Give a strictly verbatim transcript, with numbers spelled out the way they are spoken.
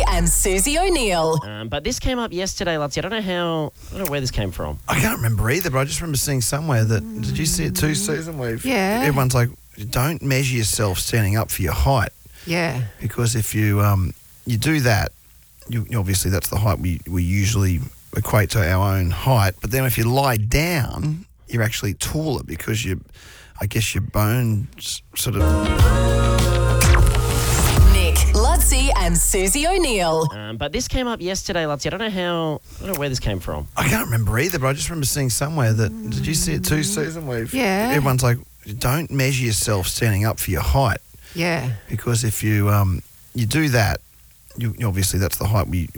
and Susie O'Neill. Um, but this came up yesterday, Lutzi. I don't know how, I don't know where this came from. I can't remember either, but I just remember seeing somewhere that, did you see it too, Susan? Where Yeah. everyone's like, don't measure yourself standing up for your height, Yeah. because if you um you do that, you obviously that's the height we, we usually equate to our own height. But then if you lie down, you're actually taller because you, I guess your bones sort of. Nick, Lutzi and Susie O'Neill. Um, but this came up yesterday, Lutzi. I don't know how, I don't know where this came from. I can't remember either, but I just remember seeing somewhere that, did you see it too, Susan? Where Yeah. everyone's like, don't measure yourself standing up for your height, Yeah. because if you um you do that, you obviously that's the height we